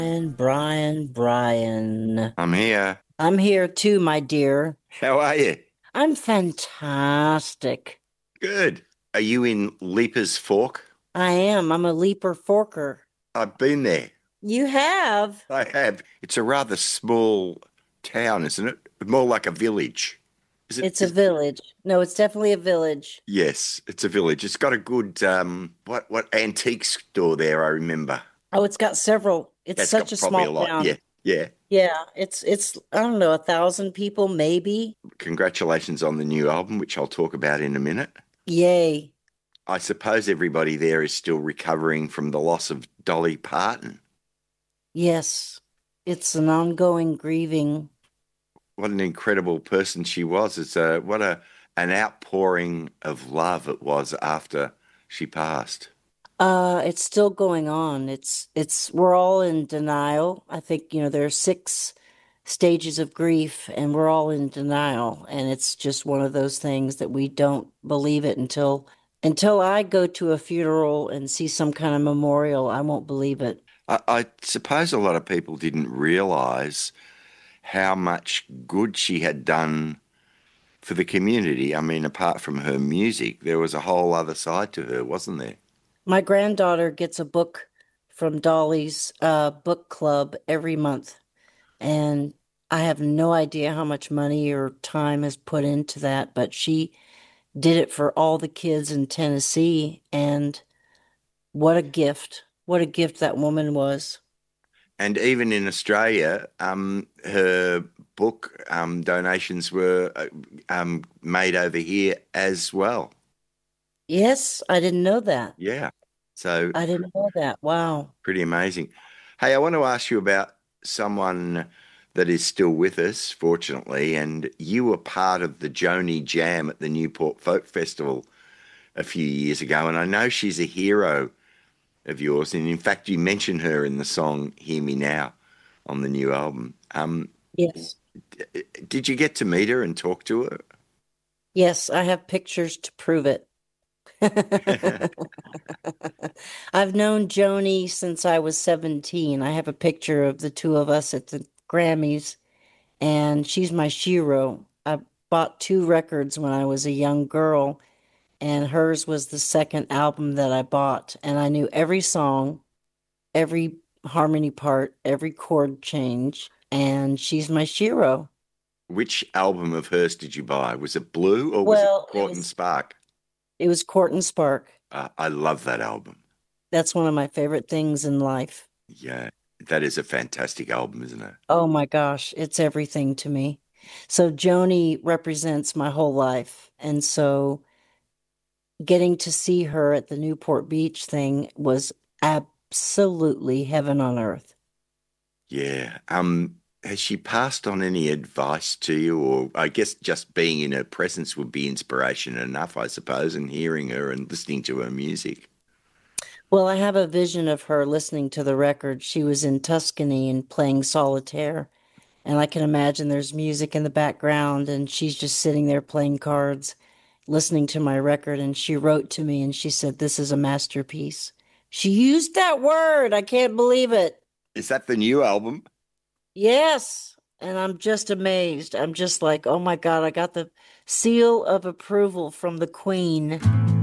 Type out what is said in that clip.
Brian. I'm here. I'm here too, my dear. How are you? I'm fantastic. Good. Are you in Leaper's Fork? I am. I'm a leaper forker. I've been there. You have? I have. It's a rather small town, isn't it? More like a village. Is it? It's a village. No, it's definitely a village. Yes, it's a village. It's got a good what antique store there, I remember. Oh, it's got several. It's That's such got a probably a small lot. Yeah, town. yeah. Yeah, it's I don't know, 1,000 people maybe. Congratulations on the new album, which I'll talk about in a minute. Yay. I suppose everybody there is still recovering from the loss of Dolly Parton. Yes. It's an ongoing grieving. What an incredible person she was. It's a what a an outpouring of love it was after she passed. It's still going on. We're all in denial. I think, there are 6 stages of grief and we're all in denial. And it's just one of those things that we don't believe it until I go to a funeral and see some kind of memorial, I won't believe it. I suppose a lot of people didn't realize how much good she had done for the community. I mean, apart from her music, there was a whole other side to her, wasn't there? My granddaughter gets a book from Dolly's book club every month. And I have no idea how much money or time is put into that, but she did it for all the kids in Tennessee. And what a gift. What a gift that woman was. And even in Australia, her book donations were made over here as well. Yes, I didn't know that. Yeah. So I didn't know that. Wow. pretty amazing. Hey, I want to ask you about someone that is still with us, fortunately, and you were part of the Joni Jam at the Newport Folk Festival a few years ago, and I know she's a hero of yours, and in fact, you mention her in the song "Hear Me Now" on the new album. Yes. Did you get to meet her and talk to Yes, I have pictures to prove it. her? I've known Joni since I was 17. I have a picture of the two of us at the Grammys, and she's my shiro. I bought 2 records when I was a young girl, and hers was the second album that I bought. And I knew every song, every harmony part, every chord change, and she's my shiro. Which album of hers did you buy? Was it Blue or was it Well, Court and Spark? it was Court and Spark. I love that album. That's one of my favorite things in life. Yeah, that is a fantastic album, isn't it? Oh my gosh, it's everything to me. So Joni represents my whole life. And so getting to see her at the Newport Beach thing was absolutely heaven on earth. Yeah. Has she passed on any advice to you, or I guess just being in her presence would be inspiration enough, I suppose, and hearing her and listening to her music. Well, I have a vision of her listening to the record. She was in Tuscany and playing solitaire. And I can imagine there's music in the background, and she's just sitting there playing cards, listening to my record. And she wrote to me and she said, "This is a masterpiece." She used that word. I can't believe it. Is that the new album? Yes. And I'm just amazed. I'm just like, oh my God, I got the seal of approval from the Queen.